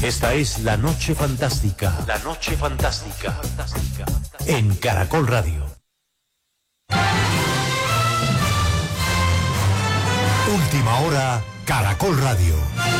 Esta es La Noche Fantástica. La Noche Fantástica. En Caracol Radio. Última hora, Caracol Radio.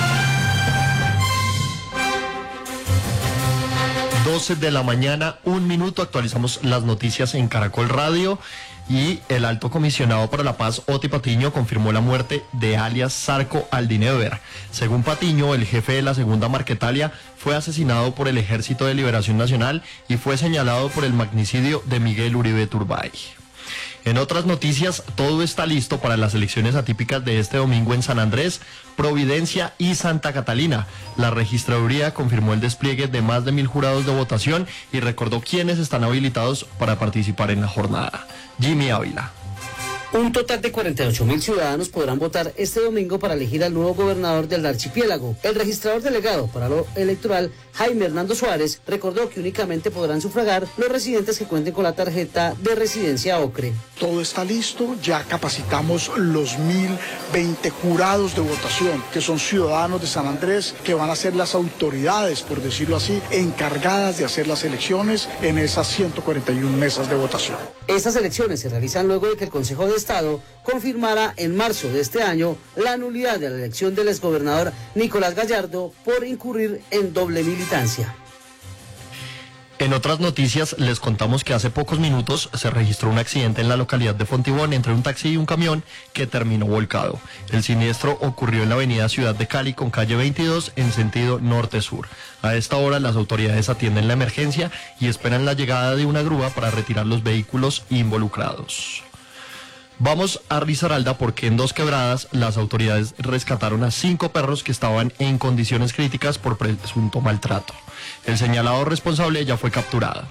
12 de la mañana, 1 minuto, actualizamos las noticias en Caracol Radio y el alto comisionado para la paz, Oti Patiño, confirmó la muerte de alias Zarco Aldinever. Según Patiño, el jefe de la segunda Marquetalia fue asesinado por el Ejército de Liberación Nacional y fue señalado por el magnicidio de Miguel Uribe Turbay. En otras noticias, todo está listo para las elecciones atípicas de este domingo en San Andrés, Providencia y Santa Catalina. La registraduría confirmó el despliegue de más de 1.000 jurados de votación y recordó quiénes están habilitados para participar en la jornada. Jimmy Ávila. Un total de 48.000 ciudadanos podrán votar este domingo para elegir al nuevo gobernador del archipiélago. El registrador delegado para lo electoral, Jaime Hernando Suárez, recordó que únicamente podrán sufragar los residentes que cuenten con la tarjeta de residencia OCRE. Todo está listo, ya capacitamos los 1.020 jurados de votación, que son ciudadanos de San Andrés, que van a ser las autoridades, por decirlo así, encargadas de hacer las elecciones en esas 141 mesas de votación. Estas elecciones se realizan luego de que el Consejo de Estado confirmara en marzo de este año la nulidad de la elección del exgobernador Nicolás Gallardo por incurrir en doble militancia. En otras noticias, les contamos que hace pocos minutos se registró un accidente en la localidad de Fontibón entre un taxi y un camión que terminó volcado. El siniestro ocurrió en la avenida Ciudad de Cali con calle 22 en sentido norte-sur. A esta hora las autoridades atienden la emergencia y esperan la llegada de una grúa para retirar los vehículos involucrados. Vamos a Risaralda porque en Dos Quebradas las autoridades rescataron a 5 perros que estaban en condiciones críticas por presunto maltrato. El señalado responsable ya fue capturado.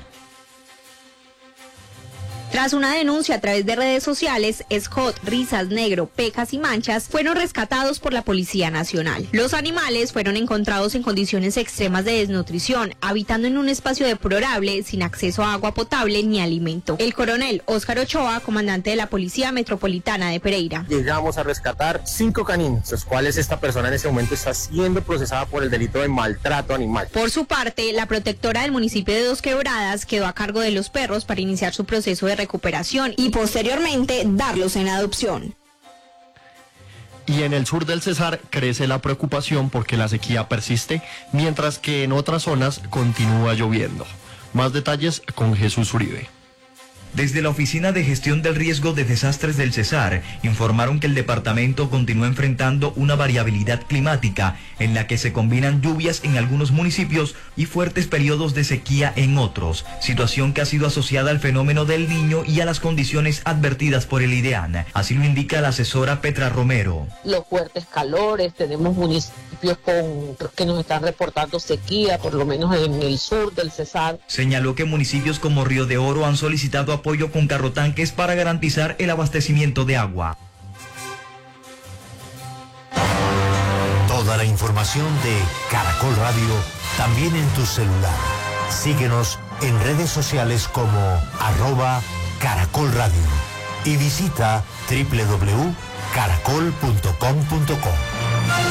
Tras una denuncia a través de redes sociales, Scott, Risas, Negro, Pecas y Manchas fueron rescatados por la Policía Nacional. Los animales fueron encontrados en condiciones extremas de desnutrición, habitando en un espacio deplorable, sin acceso a agua potable ni alimento. El coronel Óscar Ochoa, comandante de la Policía Metropolitana de Pereira. Llegamos a rescatar 5 caninos, los cuales esta persona en ese momento está siendo procesada por el delito de maltrato animal. Por su parte, la protectora del municipio de Dos Quebradas quedó a cargo de los perros para iniciar su proceso de recuperación y posteriormente darlos en adopción. Y en el sur del Cesar crece la preocupación porque la sequía persiste, mientras que en otras zonas continúa lloviendo. Más detalles con Jesús Uribe. Desde la Oficina de Gestión del Riesgo de Desastres del Cesar, informaron que el departamento continúa enfrentando una variabilidad climática en la que se combinan lluvias en algunos municipios y fuertes periodos de sequía en otros, situación que ha sido asociada al fenómeno del Niño y a las condiciones advertidas por el IDEAN. Así lo indica la asesora Petra Romero. Los fuertes calores, tenemos municipios que nos están reportando sequía, por lo menos en el sur del Cesar. Señaló que municipios como Río de Oro han solicitado apoyo con carrotanques para garantizar el abastecimiento de agua. Toda la información de Caracol Radio también en tu celular. Síguenos en redes sociales como @Caracol Radio y visita www.caracol.com.co.